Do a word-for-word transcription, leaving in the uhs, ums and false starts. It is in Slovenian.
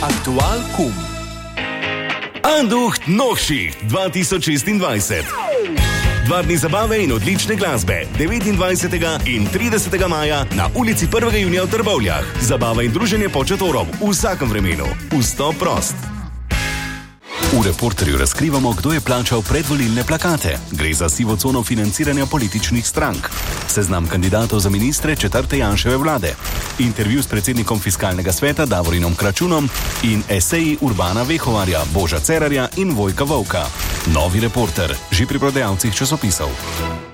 Aktual kum. Anducht Nochschicht dva tisoč šestindvajset. Dva dni zabave in odlične glasbe, devetindvajsetega in tridesetega maja na ulici prvega junija v Trbovljah. Zabava in druženje pod šatorom v vsakem vremenu. Vstop prost. V Reporterju razkrivamo, kdo je plačal predvolilne plakate. Gre za sivo cono financiranja političnih strank. Seznam kandidatov za ministre četrte Janševe vlade. Intervju s predsednikom Fiskalnega sveta Davorinom Kračunom in eseji Urbana Vehovarja, Boža Cerarja in Vojka Volka. Novi Reporter, že pri prodajalcih časopisov.